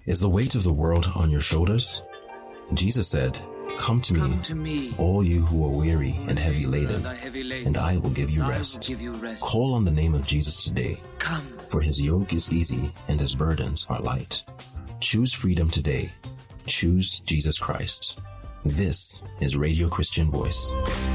Is the weight of the world on your shoulders? Jesus said, Come to me, all you who are weary and heavy laden, and I will give you rest. Call on the name of Jesus today, for his yoke is easy and his burdens are light. Choose freedom today. Choose Jesus Christ. This is Radio Christian Voice.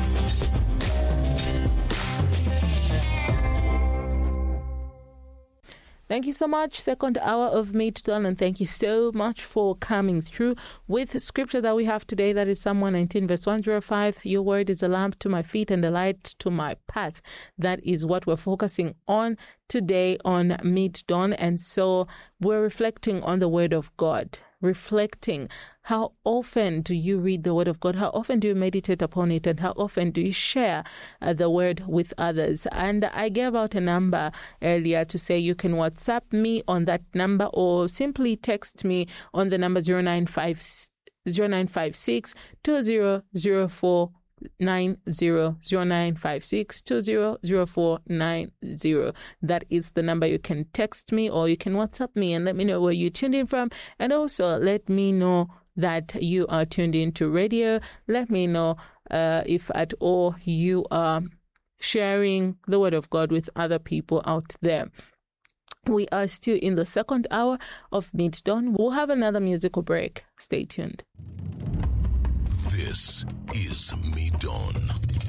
Thank you so much, second hour of Meet Dawn, and thank you so much for coming through with scripture that we have today. That is Psalm 119, verse 105. Your word is a lamp to my feet and a light to my path. That is what we're focusing on today on Meet Dawn. And so we're reflecting on the word of God. Reflecting, how often do you read the word of God? How often do you meditate upon it? And how often do you share the word with others? And I gave out a number earlier to say you can WhatsApp me on that number or simply text me on the number 0956 2004 0956 200490. That is the number. You can text me or you can WhatsApp me and let me know where you tuned in from, and also let me know that you are tuned into radio. Let me know if at all you are sharing the word of God with other people out there. We are still in the second hour of Meet Dawn. We'll have another musical break. Stay tuned. This is Meet Dawn.